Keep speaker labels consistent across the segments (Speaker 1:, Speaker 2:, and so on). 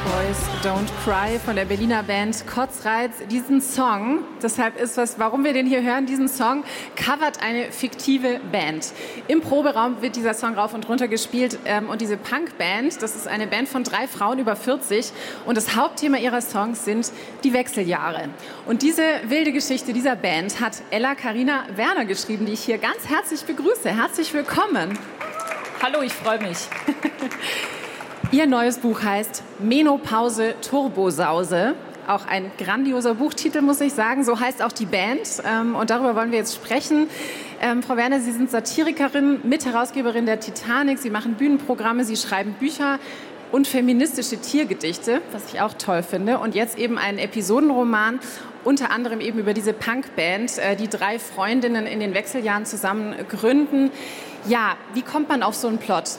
Speaker 1: Boys Don't Cry von der Berliner Band Kotzreiz. Diesen Song, deshalb ist warum wir den hier hören, diesen Song covert eine fiktive Band. Im Proberaum wird dieser Song rauf und runter gespielt und diese Punkband, das ist eine Band von 3 Frauen über 40 und das Hauptthema ihrer Songs sind die Wechseljahre. Und diese wilde Geschichte dieser Band hat Ella Carina Werner geschrieben, die ich hier ganz herzlich begrüße. Herzlich willkommen.
Speaker 2: Hallo, ich freue mich.
Speaker 1: Ihr neues Buch heißt Menopause Turbosause. Auch ein grandioser Buchtitel, muss ich sagen. So heißt auch die Band. Und darüber wollen wir jetzt sprechen. Frau Werner, Sie sind Satirikerin, Mitherausgeberin der Titanic. Sie machen Bühnenprogramme, Sie schreiben Bücher und feministische Tiergedichte, was ich auch toll finde. Und jetzt eben einen Episodenroman, unter anderem eben über diese Punkband, die 3 Freundinnen in den Wechseljahren zusammen gründen. Ja, wie kommt man auf so einen Plot?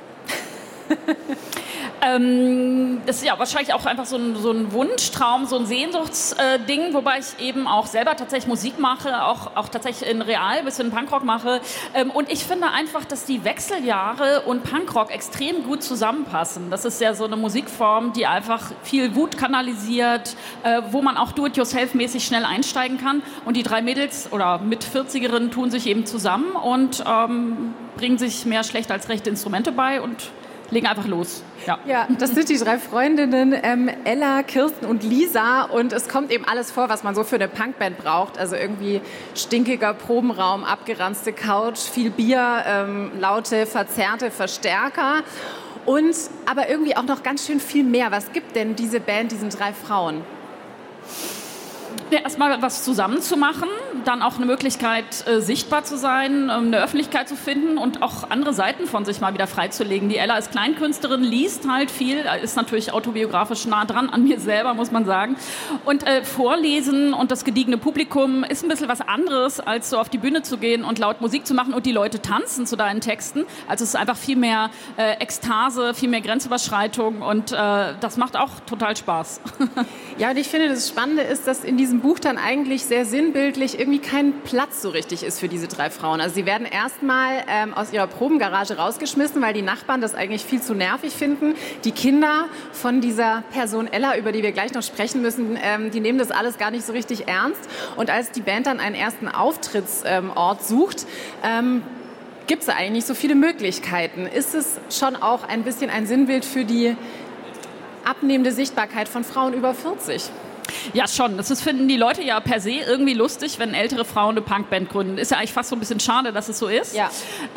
Speaker 2: Das ist ja wahrscheinlich auch einfach so ein Wunschtraum, so ein Sehnsuchtsding, wobei ich eben auch selber tatsächlich Musik mache, auch tatsächlich in Real, ein bisschen Punkrock mache. Und ich finde einfach, dass die Wechseljahre und Punkrock extrem gut zusammenpassen. Das ist ja so eine Musikform, die einfach viel Wut kanalisiert, wo man auch do-it-yourself-mäßig schnell einsteigen kann. Und die 3 Mädels oder Mit-40erinnen tun sich eben zusammen und bringen sich mehr schlecht als rechte Instrumente bei und legen einfach los.
Speaker 1: Ja, das sind die 3 Freundinnen, Ella, Kirsten und Lisa. Und es kommt eben alles vor, was man so für eine Punkband braucht. Also irgendwie stinkiger Probenraum, abgeranzte Couch, viel Bier, laute, verzerrte Verstärker. Und aber irgendwie auch noch ganz schön viel mehr. Was gibt denn diese Band diesen 3 Frauen?
Speaker 2: Ja, erstmal was zusammen zu machen, dann auch eine Möglichkeit, sichtbar zu sein, eine Öffentlichkeit zu finden und auch andere Seiten von sich mal wieder freizulegen. Die Ella ist Kleinkünstlerin, liest halt viel, ist natürlich autobiografisch nah dran an mir selber, muss man sagen. Und vorlesen und das gediegene Publikum ist ein bisschen was anderes, als so auf die Bühne zu gehen und laut Musik zu machen und die Leute tanzen zu deinen Texten. Also es ist einfach viel mehr Ekstase, viel mehr Grenzüberschreitung und das macht auch total Spaß.
Speaker 1: Ja, und ich finde, das Spannende ist, dass in diesem Buch dann eigentlich sehr sinnbildlich irgendwie kein Platz so richtig ist für diese 3 Frauen. Also sie werden erstmal aus ihrer Probengarage rausgeschmissen, weil die Nachbarn das eigentlich viel zu nervig finden. Die Kinder von dieser Person Ella, über die wir gleich noch sprechen müssen, die nehmen das alles gar nicht so richtig ernst. Und als die Band dann einen ersten Auftrittsort sucht, gibt es eigentlich nicht so viele Möglichkeiten. Ist es schon auch ein bisschen ein Sinnbild für die abnehmende Sichtbarkeit von Frauen über 40?
Speaker 2: Ja, schon. Das finden die Leute ja per se irgendwie lustig, wenn ältere Frauen eine Punkband gründen. Ist ja eigentlich fast so ein bisschen schade, dass es so ist.
Speaker 1: Ja.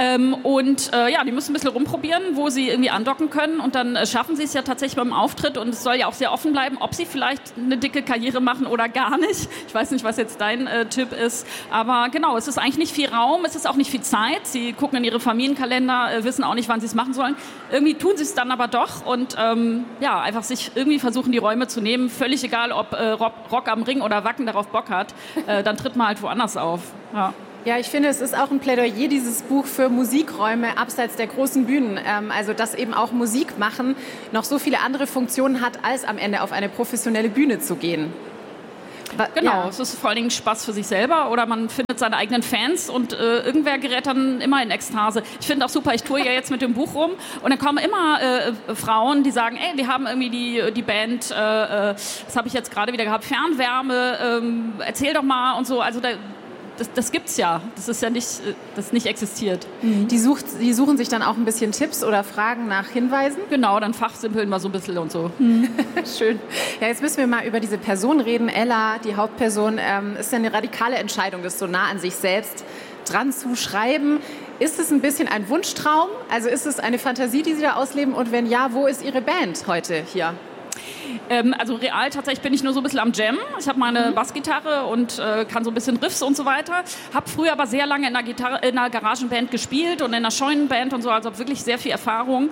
Speaker 2: Die müssen ein bisschen rumprobieren, wo sie irgendwie andocken können. Und dann schaffen sie es ja tatsächlich beim Auftritt. Und es soll ja auch sehr offen bleiben, ob sie vielleicht eine dicke Karriere machen oder gar nicht. Ich weiß nicht, was jetzt dein Tipp ist. Aber genau, es ist eigentlich nicht viel Raum, es ist auch nicht viel Zeit. Sie gucken in ihre Familienkalender, wissen auch nicht, wann sie es machen sollen. Irgendwie tun sie es dann aber doch. Und einfach sich irgendwie versuchen, die Räume zu nehmen. Völlig egal, ob Rock am Ring oder Wacken darauf Bock hat, dann tritt man halt woanders auf. Ja.
Speaker 1: Ja, ich finde, es ist auch ein Plädoyer, dieses Buch, für Musikräume abseits der großen Bühnen. Also, dass eben auch Musik machen noch so viele andere Funktionen hat, als am Ende auf eine professionelle Bühne zu gehen.
Speaker 2: Genau,
Speaker 1: ja.
Speaker 2: Es ist vor allen Dingen Spaß für sich selber oder man findet seine eigenen Fans und irgendwer gerät dann immer in Ekstase. Ich finde auch super, ich toure ja jetzt mit dem Buch rum und dann kommen immer Frauen, die sagen, ey, wir haben irgendwie die Band, das habe ich jetzt gerade wieder gehabt, Fernwärme, erzähl doch mal und so. Also das gibt's ja. Das ist ja nicht, das nicht existiert.
Speaker 1: Die suchen sich dann auch ein bisschen Tipps oder Fragen nach Hinweisen?
Speaker 2: Genau, dann fachsimpeln wir so ein bisschen und so.
Speaker 1: Schön. Ja, jetzt müssen wir mal über diese Person reden. Ella, die Hauptperson, ist ja eine radikale Entscheidung, das so nah an sich selbst dran zu schreiben. Ist es ein bisschen ein Wunschtraum? Also ist es eine Fantasie, die Sie da ausleben? Und wenn ja, wo ist Ihre Band heute hier?
Speaker 2: Also real tatsächlich bin ich nur so ein bisschen am Jammen. Ich habe meine Bassgitarre und kann so ein bisschen Riffs und so weiter. Habe früher aber sehr lange in einer Garagenband gespielt und in einer Scheunenband und so, also habe wirklich sehr viel Erfahrung.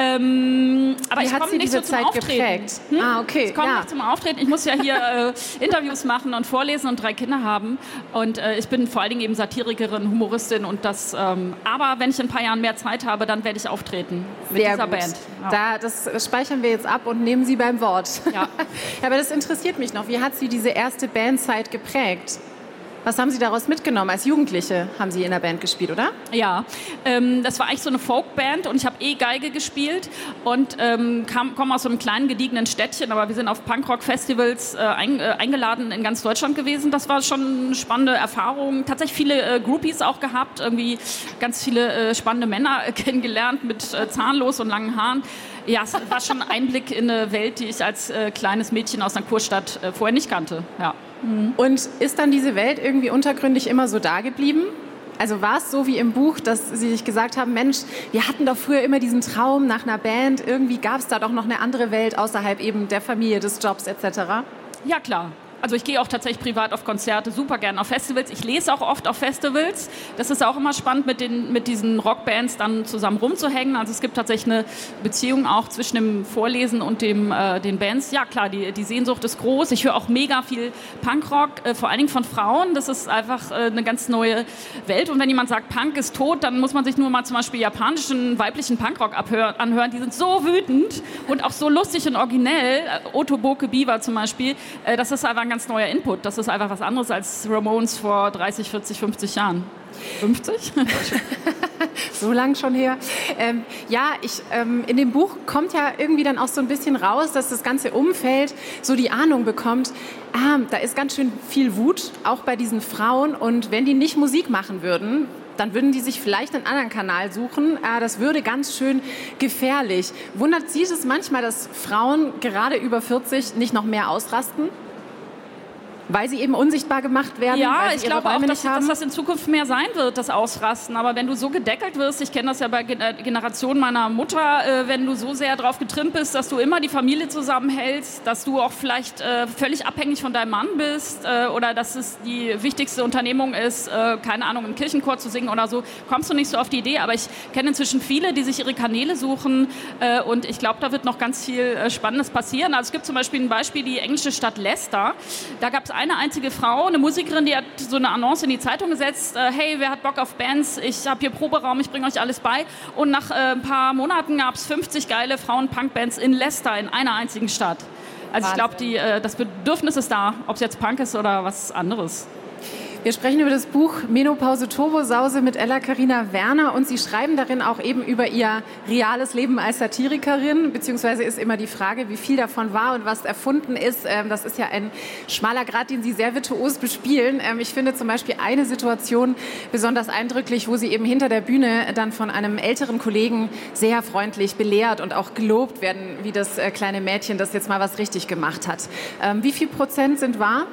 Speaker 2: Aber ich komme nicht so zum Auftreten.
Speaker 1: Okay.
Speaker 2: Ich komme nicht zum Auftreten. Ich muss ja hier Interviews machen und vorlesen und 3 Kinder haben. Und ich bin vor allen Dingen eben Satirikerin, Humoristin und das. Aber wenn ich in ein paar Jahren mehr Zeit habe, dann werde ich auftreten mit dieser Band.
Speaker 1: Ja. Das speichern wir jetzt ab und nehmen Sie beim Wort.
Speaker 2: Ja.
Speaker 1: Aber das interessiert mich noch. Wie hat Sie diese erste Bandzeit geprägt? Was haben Sie daraus mitgenommen? Als Jugendliche haben Sie in der Band gespielt, oder?
Speaker 2: Ja, das war eigentlich so eine Folkband und ich habe Geige gespielt und komme aus so einem kleinen, gediegenen Städtchen, aber wir sind auf Punkrock-Festivals eingeladen in ganz Deutschland gewesen. Das war schon eine spannende Erfahrung. Tatsächlich viele Groupies auch gehabt, irgendwie ganz viele spannende Männer kennengelernt mit zahnlos und langen Haaren. Ja, es war schon ein Einblick in eine Welt, die ich als kleines Mädchen aus einer Kurstadt vorher nicht kannte, ja.
Speaker 1: Und ist dann diese Welt irgendwie untergründig immer so da geblieben? Also war es so wie im Buch, dass Sie sich gesagt haben, Mensch, wir hatten doch früher immer diesen Traum nach einer Band, irgendwie gab es da doch noch eine andere Welt außerhalb eben der Familie, des Jobs etc.?
Speaker 2: Ja, klar. Also ich gehe auch tatsächlich privat auf Konzerte, super gerne auf Festivals. Ich lese auch oft auf Festivals. Das ist auch immer spannend, mit diesen Rockbands dann zusammen rumzuhängen. Also es gibt tatsächlich eine Beziehung auch zwischen dem Vorlesen und den Bands. Ja klar, die Sehnsucht ist groß. Ich höre auch mega viel Punkrock, vor allen Dingen von Frauen. Das ist einfach eine ganz neue Welt. Und wenn jemand sagt, Punk ist tot, dann muss man sich nur mal zum Beispiel japanischen weiblichen Punkrock anhören. Die sind so wütend und auch so lustig und originell. Otoboke Biwa zum Beispiel. Das ist einfach ein ganz neuer Input. Das ist einfach was anderes als Ramones vor 30, 40, 50 Jahren. 50?
Speaker 1: So lang schon her. In dem Buch kommt ja irgendwie dann auch so ein bisschen raus, dass das ganze Umfeld so die Ahnung bekommt, da ist ganz schön viel Wut, auch bei diesen Frauen. Und wenn die nicht Musik machen würden, dann würden die sich vielleicht einen anderen Kanal suchen. Das würde ganz schön gefährlich. Wundert Sie es manchmal, dass Frauen gerade über 40 nicht noch mehr ausrasten? Weil sie eben unsichtbar gemacht werden?
Speaker 2: Ja, ich glaube auch, dass das in Zukunft mehr sein wird, das Ausrasten. Aber wenn du so gedeckelt wirst, ich kenne das ja bei Generationen meiner Mutter, wenn du so sehr drauf getrimmt bist, dass du immer die Familie zusammenhältst, dass du auch vielleicht völlig abhängig von deinem Mann bist oder dass es die wichtigste Unternehmung ist, keine Ahnung, im Kirchenchor zu singen oder so, kommst du nicht so auf die Idee. Aber ich kenne inzwischen viele, die sich ihre Kanäle suchen und ich glaube, da wird noch ganz viel Spannendes passieren. Also es gibt zum Beispiel ein Beispiel, die englische Stadt Leicester. Da gab es eine einzige Frau, eine Musikerin, die hat so eine Annonce in die Zeitung gesetzt, hey, wer hat Bock auf Bands, ich habe hier Proberaum, ich bringe euch alles bei. Und nach ein paar Monaten gab es 50 geile Frauen-Punk-Bands in Leicester, in einer einzigen Stadt. Also ich glaube, das Bedürfnis ist da, ob es jetzt Punk ist oder was anderes.
Speaker 1: Wir sprechen über das Buch Menopause Turbosause mit Ella-Carina Werner und Sie schreiben darin auch eben über Ihr reales Leben als Satirikerin, beziehungsweise ist immer die Frage, wie viel davon war und was erfunden ist. Das ist ja ein schmaler Grat, den Sie sehr virtuos bespielen. Ich finde zum Beispiel eine Situation besonders eindrücklich, wo Sie eben hinter der Bühne dann von einem älteren Kollegen sehr freundlich belehrt und auch gelobt werden, wie das kleine Mädchen, das jetzt mal was richtig gemacht hat. Wie viel Prozent sind wahr?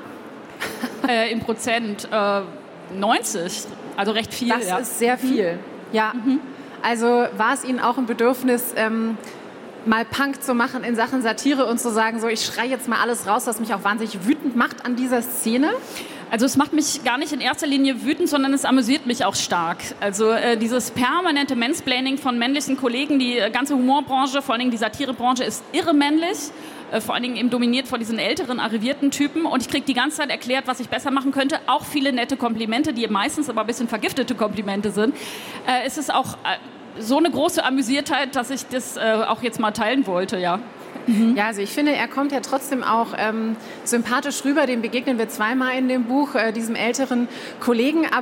Speaker 2: In Prozent 90, also recht viel.
Speaker 1: Das ist sehr viel, ja. Also war es Ihnen auch ein Bedürfnis, mal Punk zu machen in Sachen Satire und zu sagen, so ich schreie jetzt mal alles raus, was mich auch wahnsinnig wütend macht an dieser Szene?
Speaker 2: Also es macht mich gar nicht in erster Linie wütend, sondern es amüsiert mich auch stark. Also dieses permanente Mansplaining von männlichen Kollegen, die ganze Humorbranche, vor allen Dingen die Satirebranche ist irre männlich. Vor allen Dingen eben dominiert von diesen älteren, arrivierten Typen. Und ich kriege die ganze Zeit erklärt, was ich besser machen könnte. Auch viele nette Komplimente, die meistens aber ein bisschen vergiftete Komplimente sind. Es ist auch so eine große Amüsiertheit, dass ich das auch jetzt mal teilen wollte, ja.
Speaker 1: Ja, also ich finde, er kommt ja trotzdem auch sympathisch rüber. Dem begegnen wir zweimal in dem Buch, diesem älteren Kollegen.